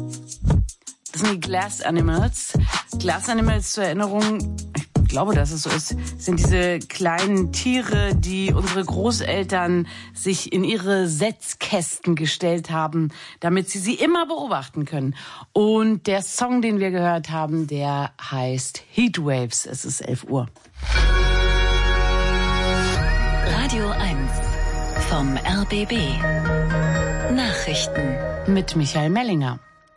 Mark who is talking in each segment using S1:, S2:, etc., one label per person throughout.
S1: Das sind die Glass Animals. Glass Animals, zur Erinnerung, ich glaube, dass es so ist, sind diese kleinen Tiere, die unsere Großeltern sich in ihre Setzkästen gestellt haben, damit sie immer beobachten können. Und der Song, den wir gehört haben, der heißt Heatwaves. Es ist 11 Uhr.
S2: Radio 1 vom RBB. Nachrichten
S1: mit Michael Mellinger.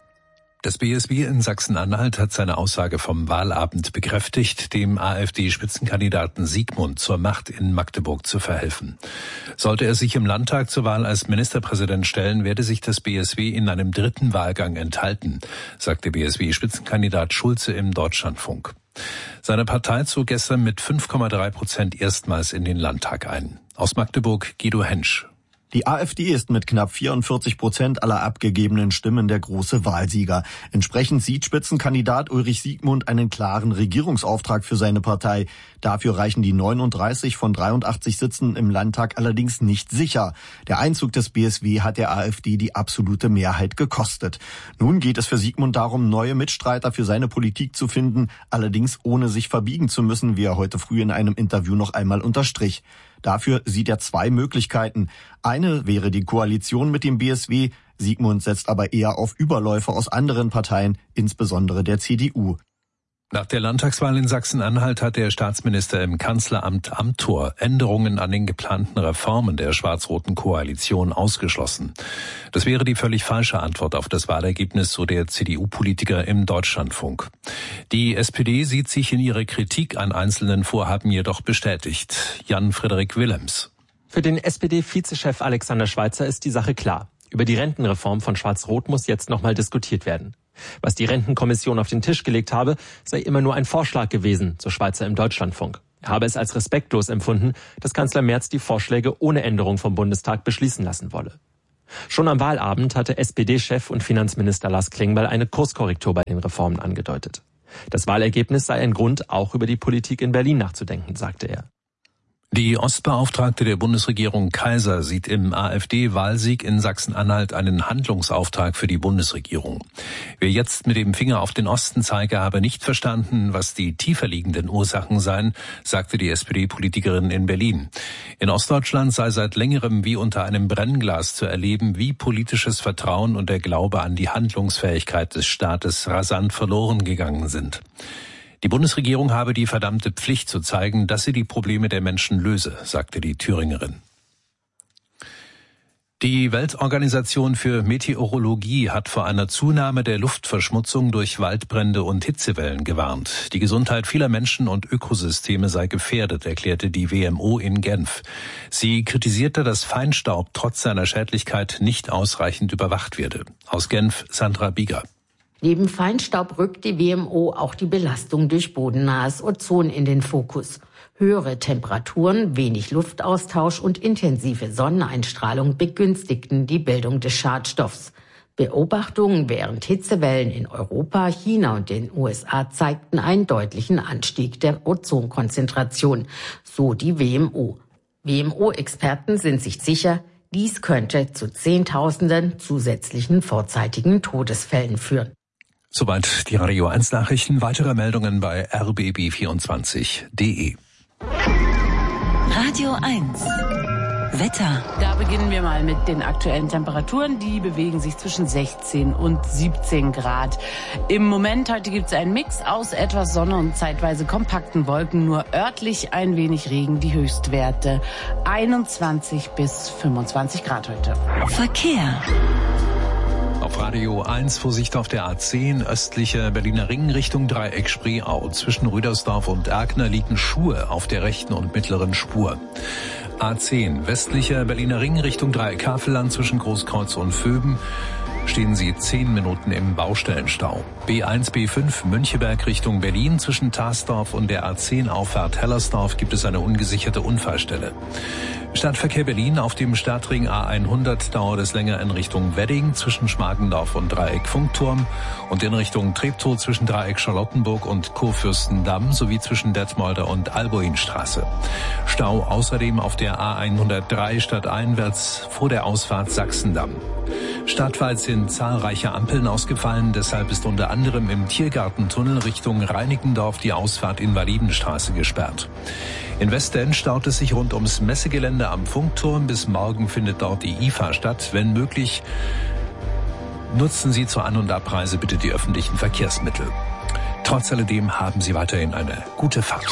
S3: Das BSW in Sachsen-Anhalt hat seine Aussage vom Wahlabend bekräftigt, dem AfD-Spitzenkandidaten Siegmund zur Macht in Magdeburg zu verhelfen. Sollte er sich im Landtag zur Wahl als Ministerpräsident stellen, werde sich das BSW in einem dritten Wahlgang enthalten, sagte BSW-Spitzenkandidat Schulze im Deutschlandfunk. Seine Partei zog gestern mit 5,3% erstmals in den Landtag ein. Aus Magdeburg Guido Hensch.
S4: Die AfD ist mit knapp 44% aller abgegebenen Stimmen der große Wahlsieger. Entsprechend sieht Spitzenkandidat Ulrich Siegmund einen klaren Regierungsauftrag für seine Partei. Dafür reichen die 39 von 83 Sitzen im Landtag allerdings nicht sicher. Der Einzug des BSW hat der AfD die absolute Mehrheit gekostet. Nun geht es für Siegmund darum, neue Mitstreiter für seine Politik zu finden, allerdings ohne sich verbiegen zu müssen, wie er heute früh in einem Interview noch einmal unterstrich. Dafür sieht er zwei Möglichkeiten. Eine wäre die Koalition mit dem BSW. Siegmund setzt aber eher auf Überläufer aus anderen Parteien, insbesondere der CDU.
S3: Nach der Landtagswahl in Sachsen-Anhalt hat der Staatsminister im Kanzleramt Amthor Änderungen an den geplanten Reformen der schwarz-roten Koalition ausgeschlossen. Das wäre die völlig falsche Antwort auf das Wahlergebnis, so der CDU-Politiker im Deutschlandfunk. Die SPD sieht sich in ihrer Kritik an einzelnen Vorhaben jedoch bestätigt. Jan-Frederik Willems.
S5: Für den SPD-Vizechef Alexander Schweitzer ist die Sache klar. Über die Rentenreform von Schwarz-Rot muss jetzt nochmal diskutiert werden. Was die Rentenkommission auf den Tisch gelegt habe, sei immer nur ein Vorschlag gewesen, so Schweitzer im Deutschlandfunk. Er habe es als respektlos empfunden, dass Kanzler Merz die Vorschläge ohne Änderung vom Bundestag beschließen lassen wolle. Schon am Wahlabend hatte SPD-Chef und Finanzminister Lars Klingbeil eine Kurskorrektur bei den Reformen angedeutet. Das Wahlergebnis sei ein Grund, auch über die Politik in Berlin nachzudenken, sagte er.
S3: Die Ostbeauftragte der Bundesregierung Kaiser sieht im AfD-Wahlsieg in Sachsen-Anhalt einen Handlungsauftrag für die Bundesregierung. Wer jetzt mit dem Finger auf den Osten zeige, habe nicht verstanden, was die tiefer liegenden Ursachen seien, sagte die SPD-Politikerin in Berlin. In Ostdeutschland sei seit längerem wie unter einem Brennglas zu erleben, wie politisches Vertrauen und der Glaube an die Handlungsfähigkeit des Staates rasant verloren gegangen sind. Die Bundesregierung habe die verdammte Pflicht zu zeigen, dass sie die Probleme der Menschen löse, sagte die Thüringerin. Die Weltorganisation für Meteorologie hat vor einer Zunahme der Luftverschmutzung durch Waldbrände und Hitzewellen gewarnt. Die Gesundheit vieler Menschen und Ökosysteme sei gefährdet, erklärte die WMO in Genf. Sie kritisierte, dass Feinstaub trotz seiner Schädlichkeit nicht ausreichend überwacht werde. Aus Genf Sandra Bieger.
S6: Neben Feinstaub rückt die WMO auch die Belastung durch bodennahes Ozon in den Fokus. Höhere Temperaturen, wenig Luftaustausch und intensive Sonneneinstrahlung begünstigten die Bildung des Schadstoffs. Beobachtungen während Hitzewellen in Europa, China und den USA zeigten einen deutlichen Anstieg der Ozonkonzentration, so die WMO. WMO-Experten sind sich sicher, dies könnte zu Zehntausenden zusätzlichen vorzeitigen Todesfällen führen.
S3: Soweit die Radio 1 Nachrichten. Weitere Meldungen bei rbb24.de.
S2: Radio 1 Wetter.
S1: Da beginnen wir mal mit den aktuellen Temperaturen. Die bewegen sich zwischen 16 und 17 Grad. Im Moment heute gibt es einen Mix aus etwas Sonne und zeitweise kompakten Wolken. Nur örtlich ein wenig Regen. Die Höchstwerte 21 bis 25 Grad heute.
S2: Verkehr.
S3: Auf Radio 1 Vorsicht auf der A10, östlicher Berliner Ring Richtung Dreieck Spreeau. Zwischen Rüdersdorf und Erkner liegen Schuhe auf der rechten und mittleren Spur. A10, westlicher Berliner Ring Richtung Dreieck Havelland zwischen Großkreuz und Vöben. Stehen Sie 10 Minuten im Baustellenstau. B1, B5 Müncheberg Richtung Berlin zwischen Tasdorf und der A10 Auffahrt Hellersdorf gibt es eine ungesicherte Unfallstelle. Stadtverkehr Berlin auf dem Stadtring A100 dauert es länger in Richtung Wedding zwischen Schmargendorf und Dreieck Funkturm und in Richtung Treptow zwischen Dreieck Charlottenburg und Kurfürstendamm sowie zwischen Detmolder und Albuinstraße. Stau außerdem auf der A103 stadteinwärts vor der Ausfahrt Sachsendamm. Stadtweit sind zahlreiche Ampeln ausgefallen, deshalb ist unter anderem im Tiergartentunnel Richtung Reinickendorf die Ausfahrt Invalidenstraße gesperrt. In Westend staut es sich rund ums Messegelände am Funkturm. Bis morgen findet dort die IFA statt. Wenn möglich, nutzen Sie zur An- und Abreise bitte die öffentlichen Verkehrsmittel. Trotz alledem haben Sie weiterhin eine gute Fahrt.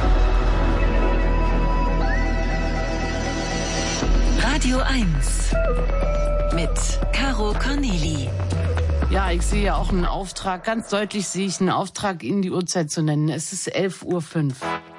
S2: Radio 1 mit Caro Corneli.
S1: Ja, ich sehe ja auch einen Auftrag. Ganz deutlich sehe ich einen Auftrag, Ihnen die Uhrzeit zu nennen. Es ist 11:05 Uhr.